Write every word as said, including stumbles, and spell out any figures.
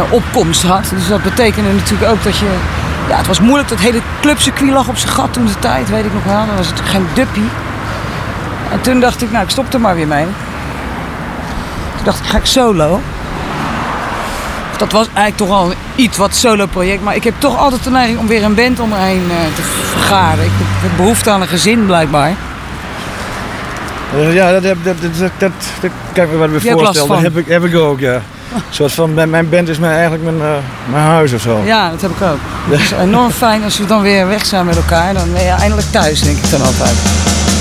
opkomst had. Dus dat betekende natuurlijk ook dat je... Ja, het was moeilijk. Dat hele clubcircuit lag op zijn gat toen de tijd, weet ik nog wel. Dan was het geen duppie. En toen dacht ik, nou, ik stop er maar weer mee. Toen dacht ik, ga ik solo. Dat was eigenlijk toch al iets wat solo-project. Maar ik heb toch altijd de neiging om weer een band om me heen uh, te vergaren. Ik heb behoefte aan een gezin, blijkbaar. Uh, ja, dat, dat, dat, dat, dat, dat kan ik me wat weer voorstellen. Dat heb ik, heb ik ook, ja. Een soort van, mijn, mijn band is mijn, eigenlijk mijn, uh, mijn huis of zo. Ja, dat heb ik ook. Het is enorm fijn als we dan weer weg zijn met elkaar. Dan ben je eindelijk thuis, denk ik dan altijd.